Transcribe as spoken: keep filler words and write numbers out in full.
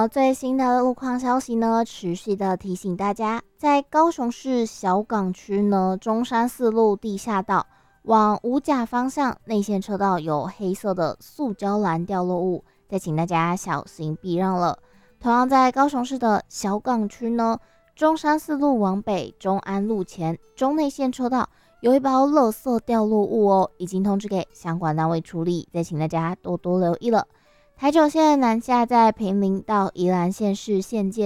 最新的路况消息呢，持续的提醒大家，在高雄市小港区呢，中山四路地下道往五甲方向内线车道有黑色的塑胶栏掉落物，再请大家小心避让了。同样在高雄市的小港区呢，中山四路往北中安路前中内线车道有一包垃圾掉落物哦，已经通知给相关单位处理，再请大家多多留意了。台九线南下在坪林到宜兰县市县界